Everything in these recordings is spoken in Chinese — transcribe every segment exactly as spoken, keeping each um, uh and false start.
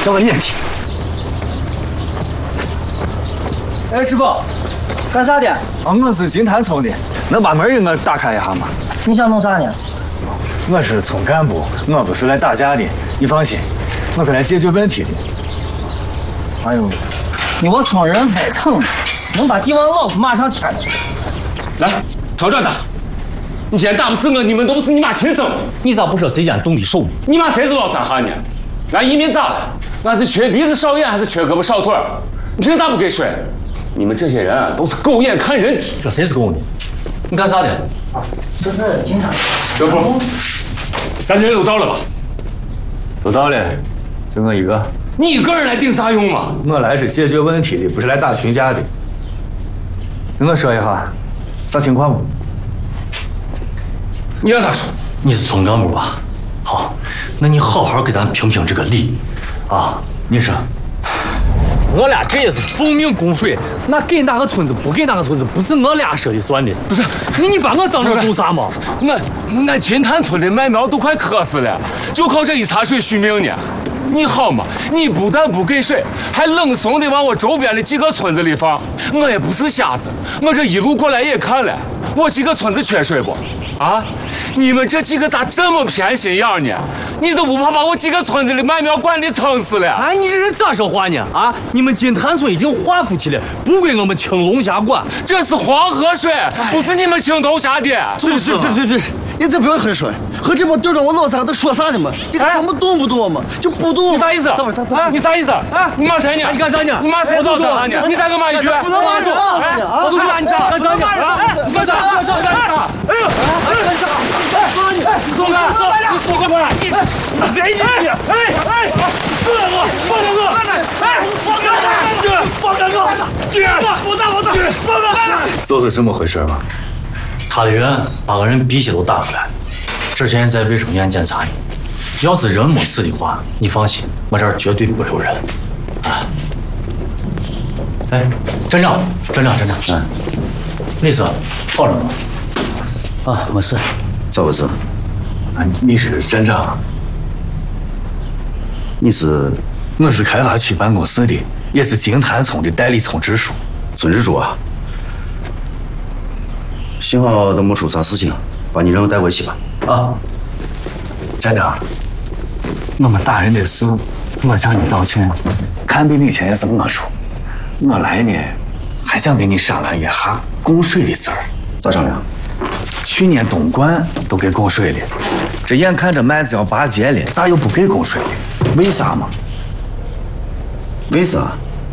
叫我念去。哎，师傅， 干啥的？ 啊，我是金坛村的，能把门给我打开一下吗？ 你想弄啥呢？ 我是村干部，我不是来打架的，你放心，我是来解决问题的。 哎呦，你我村人太蹭了，能把帝王老婆马上添了。 来，挑战他！你今天打不死我，你们都不是你妈亲生的。 你咋不说谁家动的手呢？ 你妈谁是老三汉呢？俺移民咋了？俺是缺鼻子少眼还是缺胳膊少腿？你凭啥不给睡？你们这些人啊，都是狗眼看人低。 这谁是狗呢？你干啥的？ 这是金坛。 德福，咱人都到了吧？ 都到了，就我一个。 你一个人来顶啥用嘛？ 我来是解决问题的，不是来打群架的。跟我说一下，啥情况不？ 你让他说。 你是村干部吧？好，那你好好给咱评评这个理，啊，你说。我俩这也是奉命供水，那给哪个村子不给哪个村子，不是我俩说的算的。不是，你你把我当这做啥嘛？ 我俺金坛村的麦苗都快渴死了，就靠这一茶水续命呢。你好嘛，你不但不给水，还冷怂的往我周边的几个村子里放。我也不是瞎子，我这一路过来也看了，我几个村子缺水不？啊，你们这几个咋这么偏心眼呢？你都不怕把我几个村子的麦苗管理撑死了？ 哎，你这是咋说话呢？啊，你们金坛村已经划夫起了，不归我们青龙峡管。 这是黄河水，不是你们青头峡的。 对对对对对，你这不要很说，和这帮对着我老三都说啥呢嘛？你听不懂不懂嘛？就不懂。 你啥意思？ 怎么咋怎么？ 你啥意思？啊，你骂谁呢？ 你干啥呢？ 你骂谁老三呢？你再给我骂一句。 不能骂人啊！ 哎，我都骂你啥？干啥呢？啊，你干啥？干啥？干啥？哎呦，干啥？你松开！你松开我！你你谁呢？你哎哎，放开我！放开我！哎，放开我！放开我！姐，我打我打！放开！ 就是这么回事吧？ 他的人把个人鼻血都打出来了，之前在卫生院检查呢。要是人没死的话，你放心，我这儿绝对不留人。啊！哎，站长，站长，站长，嗯，李四，好着吗？啊，没事。 咋回事？ 啊，你是站长？ 你是？ 我是开发区办公室的，也是金坛村的代理村支书。 村支书啊？幸好都没出啥事情，把你人带回去吧。啊， 站长，我们打人的事，我向你道歉。看病以前也是我说，我来呢，还想跟你商量一下供水的事儿。 咋商量？ 去年东灌都给供水了，这眼看着麦子要拔节了，咋又不给供水了？为啥嘛？ 为啥？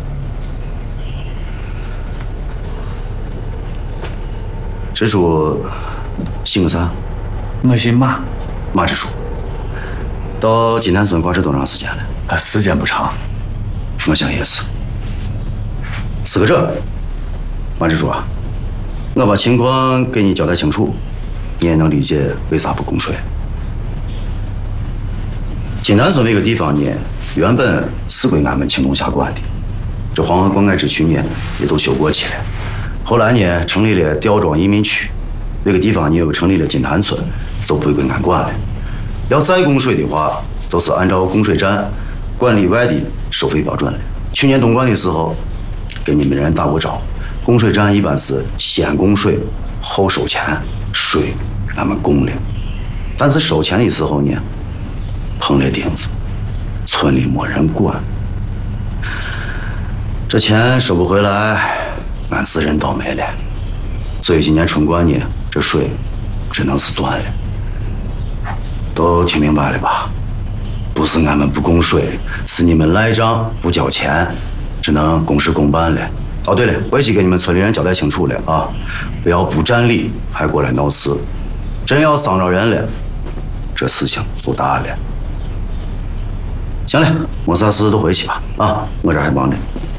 支书姓个啥？ 我姓马， 马支书。到金坛村挂职多长时间了？ 啊，时间不长。 我想也是。是个这，马支书啊，我把情况给你交代清楚，你也能理解为啥不供水。金坛村这个地方呢，原本是归俺们青龙峡管的，这黄河灌溉支区呢也都修过去了。后来呢，成立了吊庄移民区，这个地方呢又成立了金坛村，就不归俺管了。要再供水的话，就是按照供水站管理外的收费标准了。去年东灌的时候，跟你们人打过招，供水站一般是先供水后收钱，水俺们供了，但是收钱的时候呢，碰了钉子，村里没人管，这钱收不回来，俺是人倒霉了。所以今年春灌呢，这水只能是断了。都听明白了吧？不是俺们不供水，是你们赖账不交钱，只能公事公办了。哦，对了，回去给你们村里人交代清楚了啊，不要不占理还过来闹事，真要伤着人了，这事情就大了。行了，没啥事都回去吧啊，我这还忙着。